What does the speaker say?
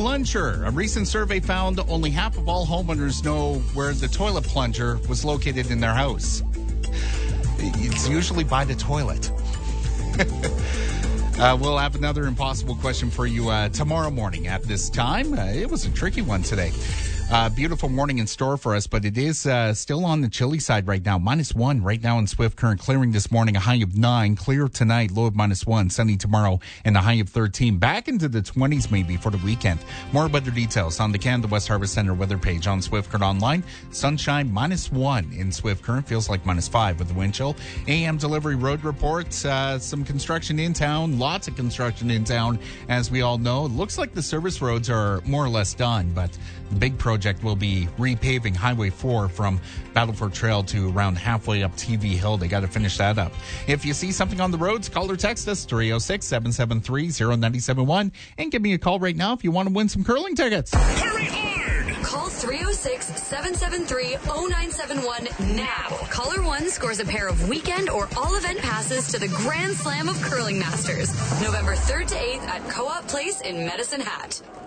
plunger. A recent survey found only half of all homeowners know where the toilet plunger was located in their house. It's usually by the toilet. We'll have another impossible question for you tomorrow morning at this time. It was a tricky one today. Beautiful morning in store for us, but it is still on the chilly side right now. -1 right now in Swift Current. Clearing this morning, a high of 9. Clear tonight, low of -1. Sunny tomorrow, and a high of 13. Back into the 20s maybe for the weekend. More weather details on the Canada West Harvest Center weather page on Swift Current online. Sunshine -1 in Swift Current. Feels like -5 with the wind chill. AM delivery road reports. Some construction in town. Lots of construction in town, as we all know. It looks like the service roads are more or less done, but the big project will be repaving Highway 4 from Battleford Trail to around halfway up TV Hill. They got to finish that up. If you see something on the roads, call or text us 306-773-0971 and give me a call right now if you want to win some curling tickets. Hurry hard! Call 306-773-0971 now. Caller 1 scores a pair of weekend or all-event passes to the Grand Slam of Curling Masters, November 3rd to 8th at Co-op Place in Medicine Hat.